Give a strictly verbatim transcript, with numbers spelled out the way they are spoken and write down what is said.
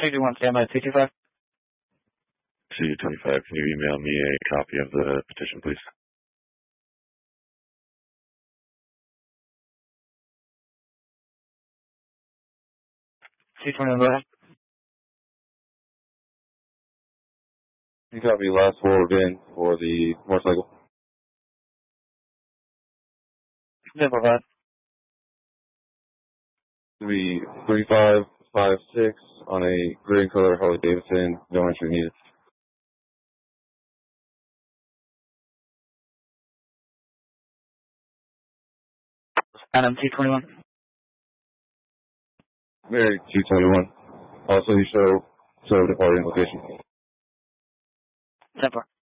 two two one, stand by, two two five. two twenty-five, can you email me a copy of the petition, please? two twenty-one, go ahead. You copy last forward in for the motorcycle. Simple, go ahead. Three three five five six on a gray color Harley Davidson. No entry needed. Adam two twenty-one. Mary two twenty-one. Also, you show show departing location. Simple.